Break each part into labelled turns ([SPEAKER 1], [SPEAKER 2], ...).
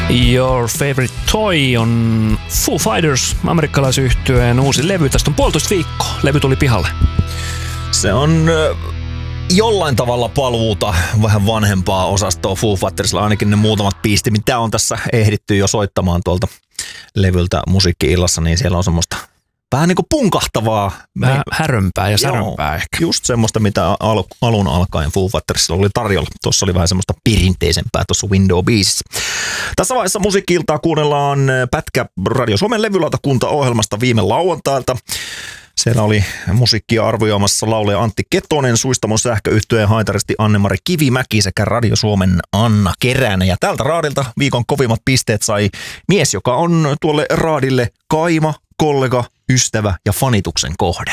[SPEAKER 1] Your Favorite Toy on Foo Fighters, amerikkalaisyhtyeen uusi levy. Tästä on 1,5 viikkoa. Levy tuli pihalle.
[SPEAKER 2] Se on jollain tavalla paluuta vähän vanhempaa osastoa Foo Fightersilla, ainakin ne muutamat biisit, mitä on tässä ehditty jo soittamaan tuolta levyltä musiikki-illassa, niin siellä on semmoista vähän niin kuin punkahtavaa.
[SPEAKER 1] Vähän härömpää ja särömpää ehkä.
[SPEAKER 2] Just semmoista, mitä alun alkaen Foo Fightersilla oli tarjolla. Tuossa oli vähän semmoista perinteisempää tuossa Window-biisissä. Tässä vaiheessa musiikki-iltaa kuunnellaan pätkä Radio Suomen levylautakunta-ohjelmasta viime lauantailta. Siellä oli musiikkia arvioimassa laulaja Antti Ketonen, Suistamon sähköyhtyeen haitaristi Anne-Mari Kivimäki sekä Radio Suomen Anna Keränen. Ja tältä raadilta viikon kovimmat pisteet sai mies, joka on tuolle raadille kaima, kollega, ystävä ja fanituksen kohde.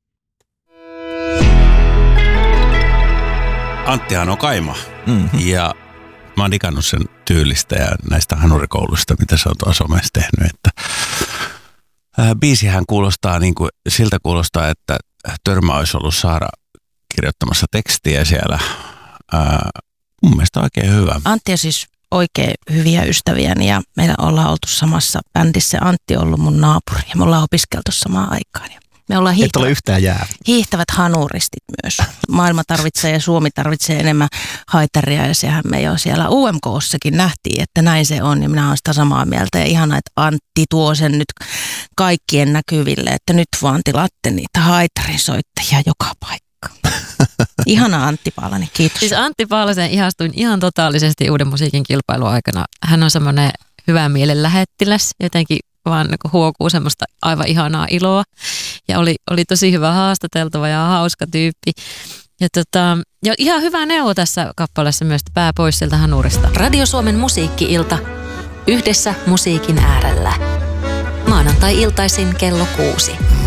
[SPEAKER 3] Anttihan on kaima ja mä oon digannut sen tyylistä ja näistä hanurikouluista, mitä se on tuossa somessa tehnyt, että biisihän kuulostaa niin kuin, siltä kuulostaa, että Törmä olisi ollut Saara kirjoittamassa tekstiä siellä. Mun mielestä oikein hyvä.
[SPEAKER 4] Antti on siis oikein hyviä ystäviäni ja meillä ollaan oltu samassa bändissä. Antti on ollut mun naapuri ja me ollaan opiskeltu samaan aikaan. Me ollaan hiihtävät hanuristit myös. Maailma tarvitsee ja Suomi tarvitsee enemmän haitaria ja sehän me jo siellä UMK:ssakin nähtiin, että näin se on ja minä olen sitä samaa mieltä. Ja ihana, että Antti tuo sen nyt kaikkien näkyville, että nyt vaan tilaatte niitä haitarinsoittajia joka paikka. Ihana Antti Paalanen, kiitos.
[SPEAKER 5] Siis Antti Paalasen ihastuin ihan totaalisesti Uuden musiikin kilpailun aikana. Hän on semmoinen hyvä mielen lähettiläs, jotenkin vaan niin huokuu semmoista aivan ihanaa iloa. Ja oli tosi hyvä haastateltava ja hauska tyyppi. Ja ihan hyvä neuvo tässä kappaleessa myös, pää pois sieltä hanurista.
[SPEAKER 6] Radio Suomen musiikki-ilta. Yhdessä musiikin äärellä. Maanantai-iltaisin kello 6.